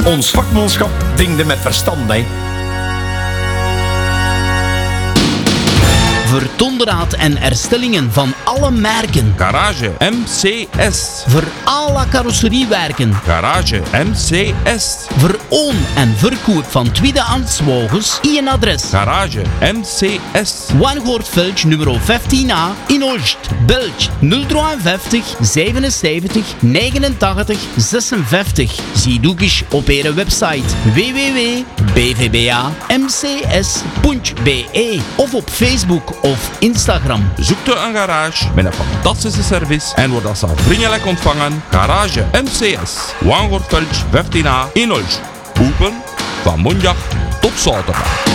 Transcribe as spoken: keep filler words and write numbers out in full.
Ons vakmanschap dingde met verstand, hè. Voor onderhoud en herstellingen van alle merken. Garage M C S. Voor alle carrosseriewerken. Garage M C S. Voor oon- en verkoop van tweedehands wagens. Eén adres. Garage M C S. Wangoortveld nummer vijftien A in Olst. Belg nul vijfenvijftig zevenenzeventig negenentachtig zesenvijftig. Zie ook eens op onze website w w w punt b v b a m c s punt b e of op Facebook of Instagram. Zoekt u een garage met een fantastische service en wordt als vriendelijk ontvangen. Garage M C S. Wangoortveld vijftien A in Olst. Open van maandag tot zaterdag.